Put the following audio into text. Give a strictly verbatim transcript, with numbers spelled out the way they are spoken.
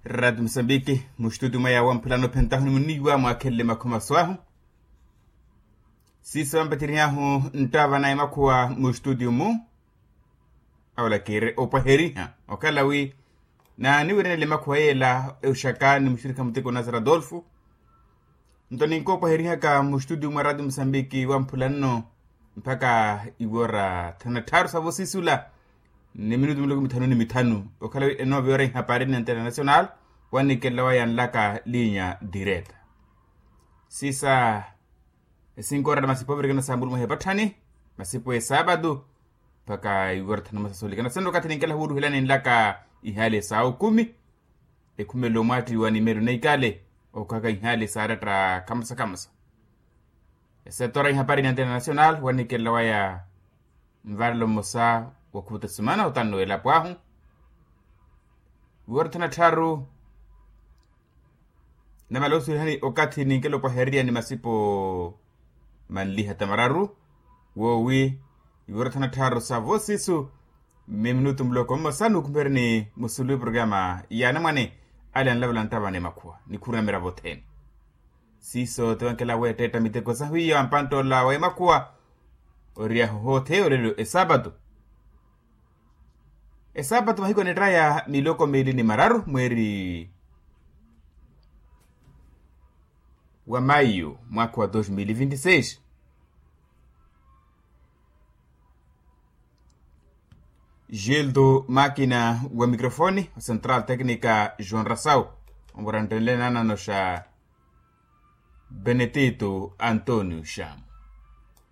Rádio Moçambique, no estúdio Maiauam plano pentahun muniwa mwakele makuma swahu. Sisi wambatirinyahu ntava na imakuwa mu studio mu. Awala kere opaheriha. Okalawi na niwirene le makuwa yela eushaka ni mshirika mteko Nazara Adolfo. Ntoni nko opaheriha ka mu studio mwa Radio Moçambique wampulano mpaka iwora tanataru savo sisula. Ni minutu mlugu mitanu ni mitanu. Okalawi eno viore hapari ni international. Wani kelawa yan laka linya direta. Sisa cinco horas masipo virgana sambulu mahepatani. Masipo e sabado. Paka igora tana masasoli. Kana sando kati ninkela huru hilani nlaka ihale sao kumi. E kume lomati wani meru na ikale. O kaka ihale saaratra kamasa kamasa. Esa tora ihapari ni international. Wani kelawa ya mvarlo mosa wakuta semana utano ela puahu. Igora tana taru. Na malosu hani okati ninkelo pa heria ni masipo manliha tamararu wowi iwortana taro savo sisu minutu mloko masanu kumberni musulu programa yana mane alian levelan tabane makwa ni kurna miravo ten siso tewankela wete tamite kosa huyo ampanto la we makwa oria hote orelo esabado esabado mahiko ne traya miloko meli ni mararu mweri wa maio mwaka wa dois mil e vinte e seis. Gildo máquina wa microfone, central técnica João Rassau. Umborantele nana nosha Benedito Antônio Chamo.